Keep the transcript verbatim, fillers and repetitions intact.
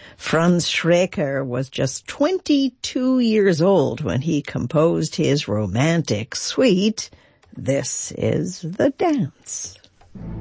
Franz Schreker was just twenty-two years old when he composed his romantic suite, This Is the Dance.